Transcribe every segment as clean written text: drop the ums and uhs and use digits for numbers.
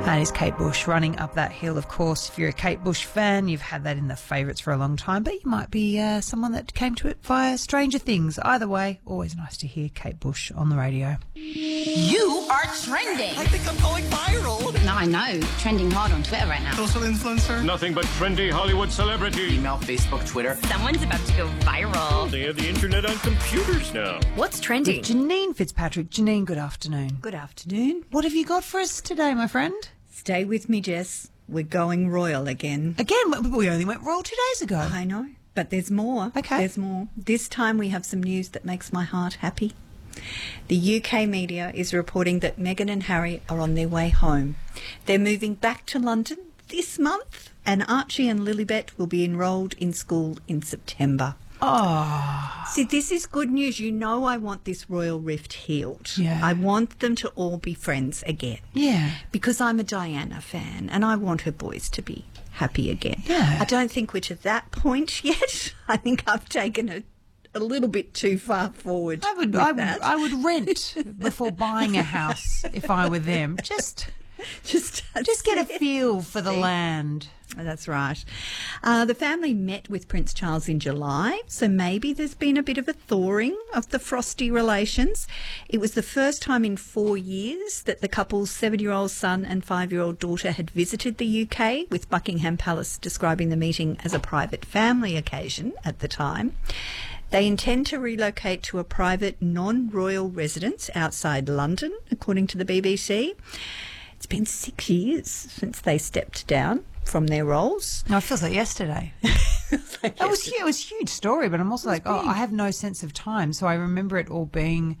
That is Kate Bush, Running Up That Hill. Of course, if you're a Kate Bush fan, you've had that in the favourites for a long time, but you might be someone that came to it via Stranger Things. Either way, always nice to hear Kate Bush on the radio. You are trending. I think I'm going viral. No, I know. Trending hard on Twitter right now. Social influencer. Nothing but trendy Hollywood celebrity. Email, Facebook, Twitter. Someone's about to go viral. They have the internet on computers now. What's trending? Janine Fitzpatrick. Janine, good afternoon. Good afternoon. What have you got for us today, my friend? Stay with me, Jess. We're going royal again. Again, we only went royal 2 days ago. I know, but there's more. Okay. There's more. This time we have some news that makes my heart happy. The UK media is reporting that Meghan and Harry are on their way home. They're moving back to London this month, and Archie and Lilibet will be enrolled in school in September. Oh. See, this is good news. You know I want this royal rift healed. Yeah. I want them to all be friends again. Yeah. Because I'm a Diana fan and I want her boys to be happy again. Yeah. I don't think we're to that point yet. I think I've taken it a little bit too far forward. I would rent before buying a house if I were them. Just get a feel for the land. That's right. The family met with Prince Charles in July, so maybe there's been a bit of a thawing of the frosty relations. It was the first time in 4 years that the couple's 7-year-old son and 5-year-old daughter had visited the UK, with Buckingham Palace describing the meeting as a private family occasion at the time. They intend to relocate to a private non-royal residence outside London, according to the BBC. It's been 6 years since they stepped down from their roles. No, it feels like yesterday. It was a huge story, but I'm also like, I have no sense of time. So I remember it all being,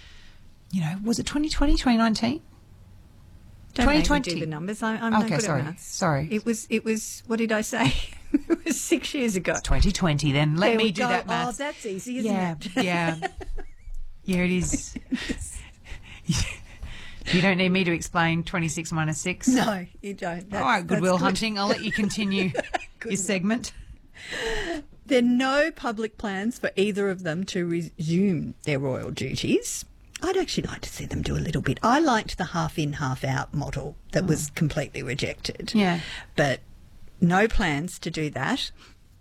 was it 2020, 2019? Don't make me 2020. do the numbers. I'm no Okay, good sorry. at maths. Sorry. It was, what did I say? It was 6 years ago. 2020 then. Let There me we do go. that maths. Oh, that's easy, isn't Yeah, it? yeah. Yeah, it is. You don't need me to explain 26 minus 6? No, you don't. All right, Goodwill that's good. Hunting. I'll let you continue your segment. There are no public plans for either of them to resume their royal duties. I'd actually like to see them do a little bit. I liked the half-in, half-out model that was completely rejected. Yeah. But no plans to do that.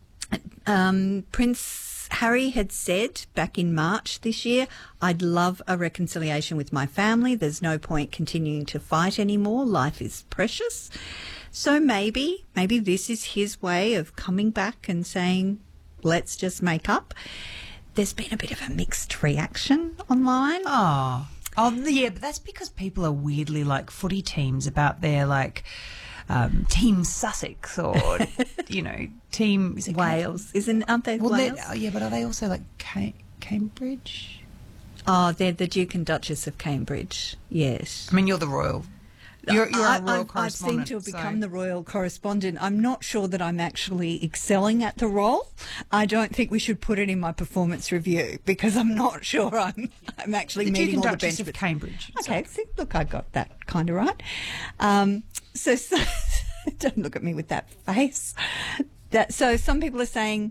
Prince Harry had said back in March this year, I'd love a reconciliation with my family. There's no point continuing to fight anymore. Life is precious. So maybe this is his way of coming back and saying, let's just make up. There's been a bit of a mixed reaction online. Oh, yeah, but that's because people are weirdly like footy teams about their Team Sussex or, Team is it Wales. Aren't they Wales? Yeah, but are they also like Cambridge? Oh, they're the Duke and Duchess of Cambridge, yes. I mean, you're the royal. You're a royal correspondent. I seem to have become the royal correspondent. I'm not sure that I'm actually excelling at the role. I don't think we should put it in my performance review because I'm not sure I'm actually the meeting Duke and all the Duchess benchmarks. of Cambridge. Okay, see, look, I got that kind of right. So don't look at me with that face. So some people are saying